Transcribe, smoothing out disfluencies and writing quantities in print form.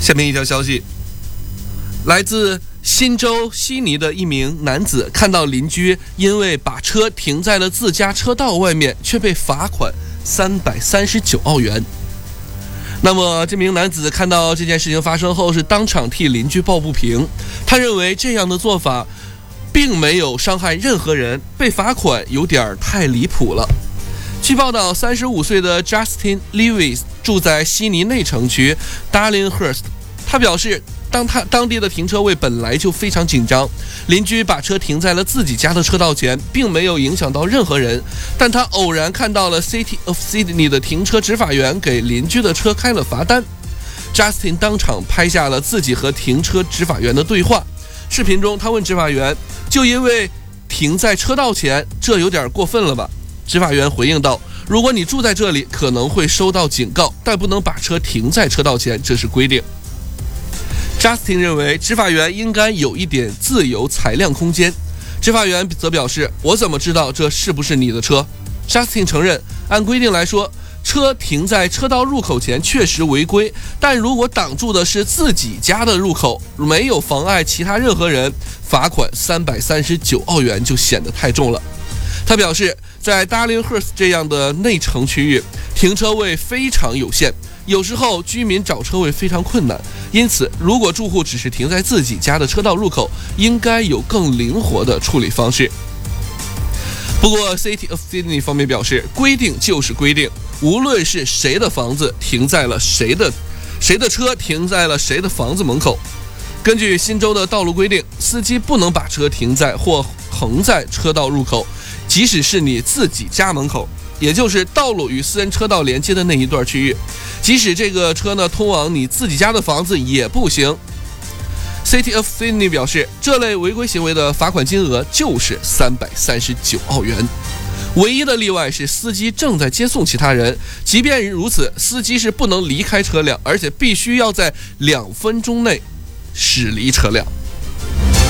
下面一条消息，来自新州悉尼的一名男子看到邻居因为把车停在了自家车道外面，却被罚款339澳元。那么这名男子看到这件事情发生后，是当场替邻居抱不平。他认为这样的做法并没有伤害任何人，被罚款有点太离谱了。据报道，35岁的 Justin Lewis 住在悉尼内城区 Darlinghurst。他表示，当地的停车位本来就非常紧张，邻居把车停在了自己家的车道前，并没有影响到任何人。但他偶然看到了 City of Sydney 的停车执法员给邻居的车开了罚单。Justin 当场拍下了自己和停车执法员的对话。视频中，他问执法员：“就因为停在车道前，这有点过分了吧？”执法员回应道：“如果你住在这里，可能会收到警告，但不能把车停在车道前，这是规定。” Justin 认为执法员应该有一点自由裁量空间。执法员则表示：“我怎么知道这是不是你的车？” Justin 承认，按规定来说，车停在车道入口前确实违规，但如果挡住的是自己家的入口，没有妨碍其他任何人，罚款339澳元就显得太重了。他表示，在 Darlinghurst 这样的内城区域，停车位非常有限，有时候居民找车位非常困难，因此如果住户只是停在自己家的车道入口，应该有更灵活的处理方式。不过 City of Sydney 方面表示，规定就是规定，无论是谁的房子停在了谁的车停在了谁的房子门口。根据新州的道路规定，司机不能把车停在或横在车道入口，即使是你自己家门口，也就是道路与私人车道连接的那一段区域，即使这个车呢通往你自己家的房子也不行。City of Sydney 表示，这类违规行为的罚款金额就是339澳元。唯一的例外是司机正在接送其他人，即便如此，司机是不能离开车辆，而且必须要在2分钟内驶离车辆。